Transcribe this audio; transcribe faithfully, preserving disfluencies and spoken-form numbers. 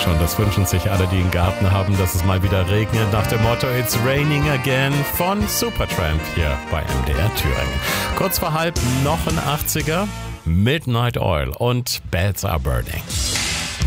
schon. Das wünschen sich alle, die einen Garten haben, dass es mal wieder regnet. Nach dem Motto It's Raining Again von Supertramp hier bei M D R Thüringen. Kurz vor halb noch ein achtziger. Midnight Oil und Bells Are Burning.